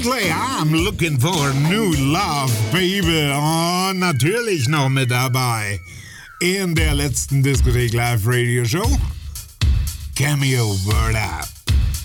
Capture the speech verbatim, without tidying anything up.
Absolutely, I'm looking for new love, baby. Und natürlich noch mit dabei in der letzten Diskothek Live Radio Show. Cameo Word Up.